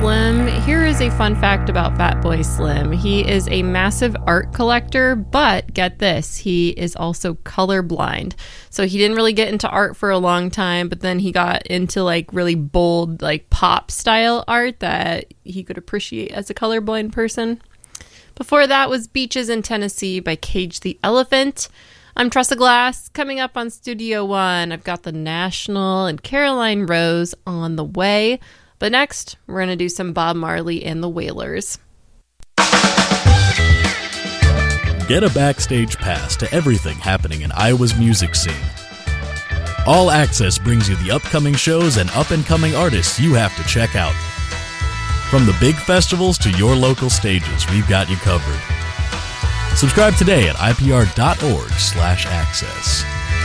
Slim. Here is a fun fact about Fatboy Slim. He is a massive art collector, but get this, he is also colorblind. So he didn't really get into art for a long time, but then he got into like really bold, like pop style art that he could appreciate as a colorblind person. Before that was Beaches in Tennessee by Cage the Elephant. I'm Tressa Glass. Coming up on Studio One, I've got The National and Caroline Rose on the way. But next, we're going to do some Bob Marley and the Wailers. Get a backstage pass to everything happening in Iowa's music scene. All Access brings you the upcoming shows and up-and-coming artists you have to check out. From the big festivals to your local stages, we've got you covered. Subscribe today at ipr.org/access.